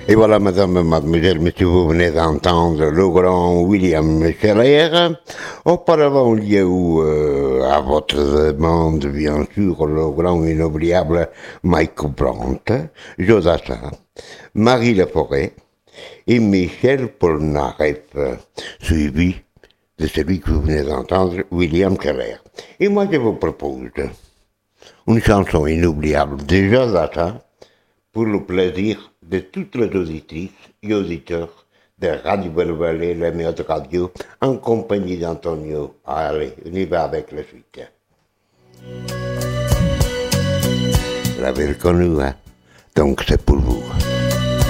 Et voilà, madame, mademoiselle, monsieur, vous venez d'entendre le grand William Scherer. Auparavant, il y a eu, à votre demande, bien sûr, le grand inoubliable Michael Brandt, Jodassin, Marie Laforêt et Michel Polnareff, suivi de celui que vous venez d'entendre, William Scherer. Et moi, je vous propose une chanson inoubliable de Jodassin, pour le plaisir de toutes les auditrices et auditeurs de Radio Belle-Vallée, la meilleure radio, en compagnie d'Antonio. Allez, on y va avec la suite. Vous l'avez reconnu, hein? Donc c'est pour vous.